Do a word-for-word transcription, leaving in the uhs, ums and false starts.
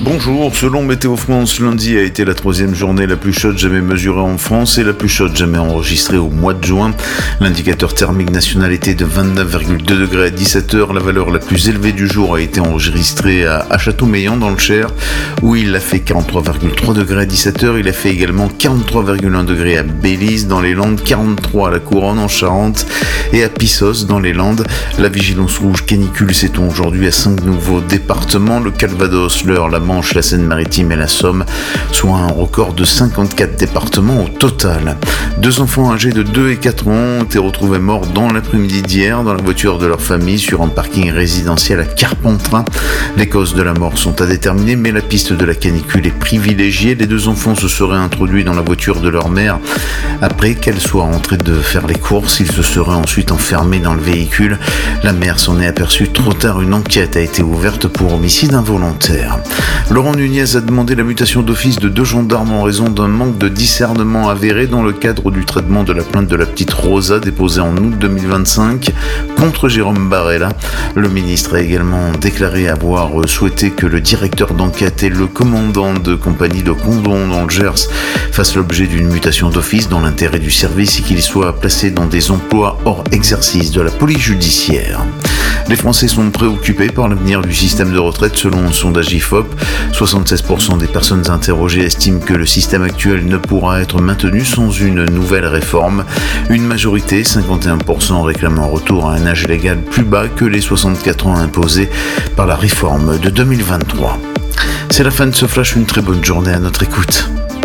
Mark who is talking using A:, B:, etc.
A: Bonjour, selon Météo France, lundi a été la troisième journée la plus chaude jamais mesurée en France et la plus chaude jamais enregistrée au mois de juin. L'indicateur thermique national était de vingt-neuf virgule deux degrés à dix-sept heures. La valeur la plus élevée du jour a été enregistrée à, à Châteaumeillan dans le Cher, où il a fait quarante-trois virgule trois degrés à dix-sept heures. Il a fait également quarante-trois virgule un degrés à Bélise dans les Landes, quarante-trois à la Couronne en Charente et à Pissos dans les Landes. La vigilance rouge canicule s'étend aujourd'hui à cinq nouveaux départements, le Calvados, l'Eure, la Manche, la Seine-Maritime et la Somme, soit un record de cinquante-quatre départements au total. Deux enfants âgés de deux et quatre ans ont été retrouvés morts dans l'après-midi d'hier dans la voiture de leur famille sur un parking résidentiel à Carpentras. Les causes de la mort sont à déterminer, mais la piste de la canicule est privilégiée. Les deux enfants se seraient introduits dans la voiture de leur mère après qu'elle soit rentrée de faire les courses. Ils se seraient ensuite enfermés dans le véhicule. La mère s'en est aperçue trop tard. Une enquête a été ouverte pour homicide involontaire. Laurent Nunez a demandé la mutation d'office de deux gendarmes en raison d'un manque de discernement avéré dans le cadre du traitement de la plainte de la petite Rosa déposée en août deux mille vingt-cinq contre Jérôme Barella. Le ministre a également déclaré avoir souhaité que le directeur d'enquête et le commandant de compagnie de Condom dans le Gers fassent l'objet d'une mutation d'office dans l'intérêt du service et qu'ils soient placés dans des emplois hors exercice de la police judiciaire. Les Français sont préoccupés par l'avenir du système de retraite selon un sondage I F O P. soixante-seize pour cent des personnes interrogées estiment que le système actuel ne pourra être maintenu sans une nouvelle réforme. Une majorité, cinquante et un pour cent, réclame un retour à un âge légal plus bas que les soixante-quatre ans imposés par la réforme de deux mille vingt-trois. C'est la fin de ce flash, une très bonne journée à notre écoute.